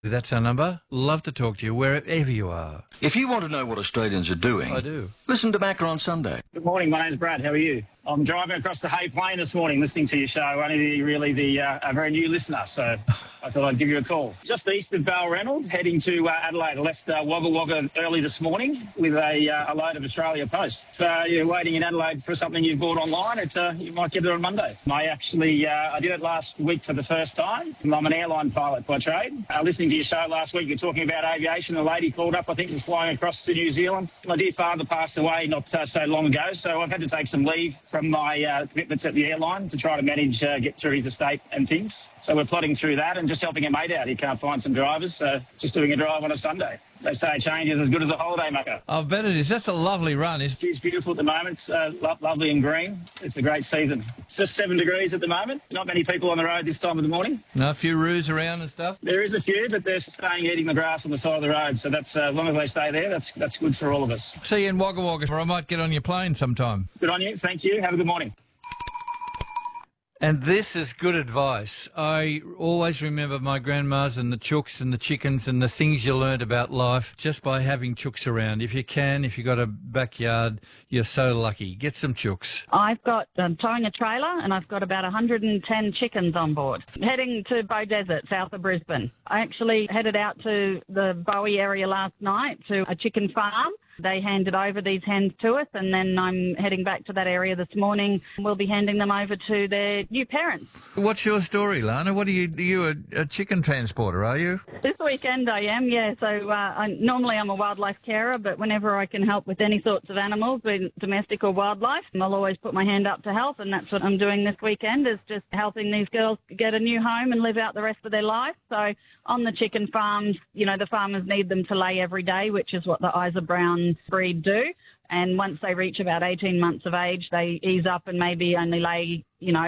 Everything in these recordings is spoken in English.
That's our number. Love to talk to you wherever you are. If you want to know what Australians are doing, I do. Listen to Macca on Sunday. Good morning, my name's Brad. How are you? I'm driving across the Hay Plain this morning listening to your show. Only really a very new listener, so I thought I'd give you a call. Just east of Balranald, heading to Adelaide. I left Wagga Wagga early this morning with a load of Australia Post. So you're waiting in Adelaide for something you've bought online. You might get it on Monday. I did it last week for the first time. I'm an airline pilot by trade. Listening to your show last week, you're talking about aviation. A lady called up, I think was flying across to New Zealand. My dear father passed away not so long ago, so I've had to take some leave from my commitments at the airline to try to manage, get through his estate and things. So we're plodding through that and just helping a mate out. He can't find some drivers, so just doing a drive on a Sunday. They say a change is as good as a holiday, Macca. I bet it is. That's a lovely run. It's beautiful at the moment. It's lovely and green. It's a great season. It's just 7 degrees at the moment. Not many people on the road this time of the morning. No, a few roos around and stuff? There is a few, but they're staying eating the grass on the side of the road. So that's as long as they stay there, that's good for all of us. See you in Wagga Wagga, or I might get on your plane sometime. Good on you. Thank you. Have a good morning. And this is good advice. I always remember my grandmas and the chooks and the chickens and the things you learnt about life just by having chooks around. If you've got a backyard, you're so lucky. Get some chooks. I've got towing a trailer and I've got about 110 chickens on board. Heading to Bow Desert, south of Brisbane. I actually headed out to the Bowie area last night to a chicken farm. They handed over these hens to us, and then I'm heading back to that area this morning. We'll be handing them over to their new parents. What's your story, Lana? What are you a chicken transporter, are you? This weekend I am, yeah. So normally I'm a wildlife carer, but whenever I can help with any sorts of animals, domestic or wildlife, I'll always put my hand up to help, and that's what I'm doing this weekend, is just helping these girls get a new home and live out the rest of their life. So on the chicken farms, the farmers need them to lay every day, which is what the Isa Brown breed do. And once they reach about 18 months of age, they ease up and maybe only lay,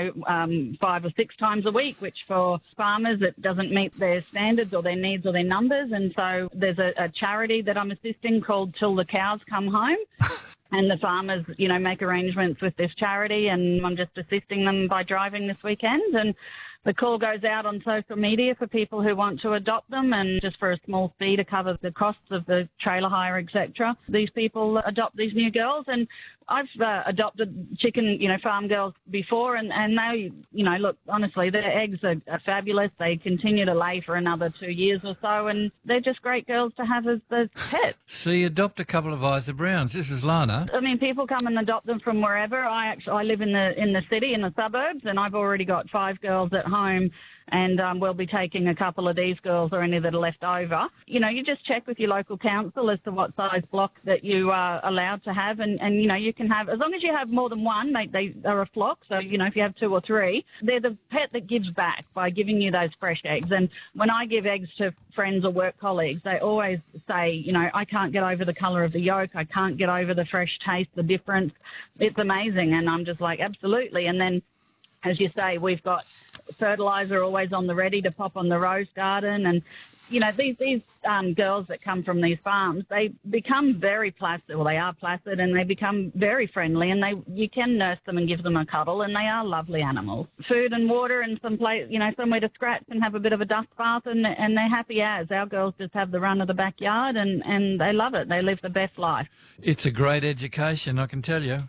5 or 6 times a week, which for farmers, it doesn't meet their standards or their needs or their numbers. And so there's a charity that I'm assisting called Till the Cows Come Home. And the farmers, make arrangements with this charity, and I'm just assisting them by driving this weekend. And the call goes out on social media for people who want to adopt them, and just for a small fee to cover the costs of the trailer hire, etc. These people adopt these new girls, and I've adopted chicken, farm girls before, and they, look, honestly, their eggs are fabulous. They continue to lay for another 2 years or so, and they're just great girls to have as pets. So you adopt a couple of Isa Browns. This is Lana. I mean, people come and adopt them from wherever. I live in the city, in the suburbs, and I've already got 5 girls at home. And we'll be taking a couple of these girls or any that are left over. You just check with your local council as to what size block that you are allowed to have. And you can have, as long as you have more than one, they are a flock. So, if you have 2 or 3, they're the pet that gives back by giving you those fresh eggs. And when I give eggs to friends or work colleagues, they always say, I can't get over the colour of the yolk. I can't get over the fresh taste, the difference. It's amazing. And I'm just like, absolutely. And then, as you say, we've got fertiliser always on the ready to pop on the rose garden. And, these girls that come from these farms, they become very placid. Well, they are placid, and they become very friendly, and you can nurse them and give them a cuddle, and they are lovely animals. Food and water and somewhere to scratch and have a bit of a dust bath, and they're happy as. Our girls just have the run of the backyard, and they love it. They live the best life. It's a great education, I can tell you.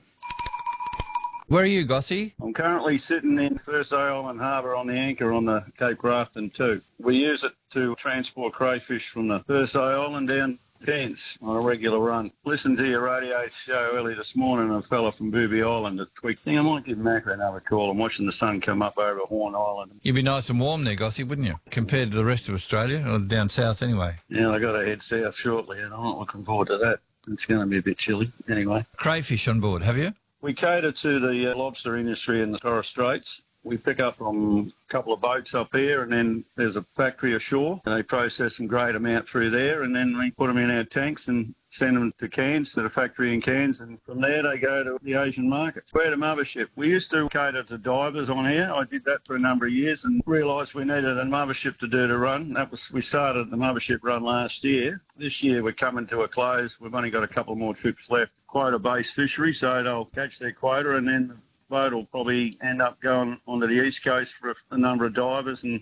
Where are you, Gossie? I'm currently sitting in Thursday Island Harbour on the anchor on the Cape Grafton 2. We use it to transport crayfish from the Thursday Island down Cairns on a regular run. Listened to your radio show early this morning, a fella from Booby Island at Twig. I think I might give Macca another call. I'm watching the sun come up over Horn Island. You'd be nice and warm there, Gossie, wouldn't you? Compared to the rest of Australia, or down south anyway. Yeah, I got to head south shortly, and I'm not looking forward to that. It's going to be a bit chilly anyway. Crayfish on board, have you? We cater to the lobster industry in the Torres Straits. We pick up from a couple of boats up here, and then there's a factory ashore. They process some great amount through there, and then we put them in our tanks and send them to Cairns, to the factory in Cairns, and from there they go to the Asian markets. We're at a mothership. We used to cater to divers on here. I did that for a number of years and realised we needed a mothership to do the run. We started the mothership run last year. This year we're coming to a close. We've only got a couple more trips left. Quota-based fishery, so they'll catch their quota, and then the boat will probably end up going onto the east coast for a number of divers and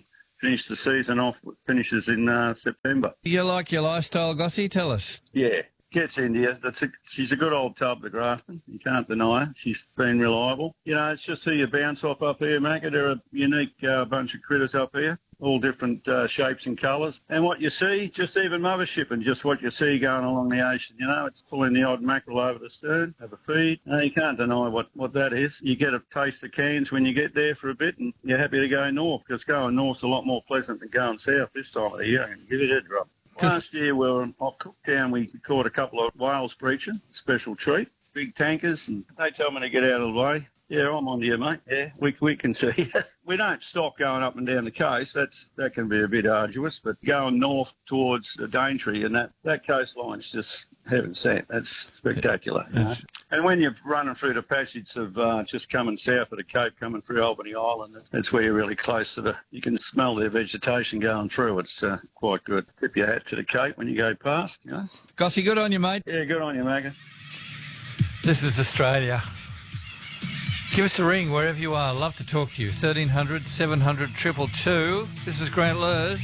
finish the season off. Finishes in September. You like your lifestyle, Gossie? Tell us. Yeah. Gets India. She's a good old tub, the Grafton. You can't deny her. She's been reliable. You know, it's just who you bounce off up here, Macca. They're a unique bunch of critters up here, all different shapes and colours. And what you see, just even mothership and just what you see going along the ocean, you know, it's pulling the odd mackerel over the stern, have a feed. You can't deny what that is. You get a taste of Cairns when you get there for a bit and you're happy to go north, because going north's a lot more pleasant than going south this time of the year. And give it a drop. Last year we were off Cooktown. We caught a couple of whales breaching, special treat, big tankers, and they tell me to get out of the way. Yeah, I'm on to you, mate. Yeah, we can see. We don't stop going up and down the coast. That can be a bit arduous, but going north towards the Daintree and that coastline's just heaven sent. That's spectacular. You know? And when you're running through the passage of just coming south of the Cape, coming through Albany Island, that's where you're really close to you can smell their vegetation going through. It's quite good. Tip your hat to the Cape when you go past, you know. Gossie, good on you, mate. Yeah, good on you, Macca. This is Australia. Give us a ring wherever you are. Love to talk to you. 1300 700 222. This is Grant Lurs.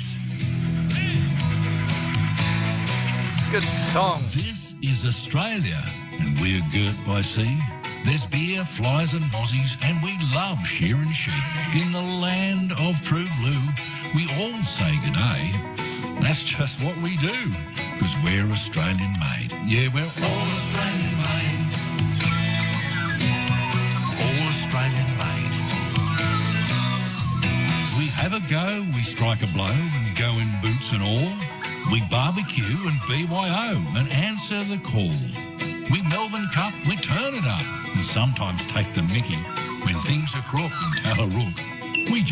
Good song. This is Australia, and we're girt by sea. There's beer, flies and mozzies, and we love shearing sheep. In the land of true blue, we all say g'day. That's just what we do, because we're Australian made. Yeah, we're all Australian made. All Australian made. We have a go, we strike a blow, and go in boots and all. We barbecue and BYO and answer the call. We Melbourne Cup, we turn it up, and sometimes take the mickey when things are crook in Tallarook. We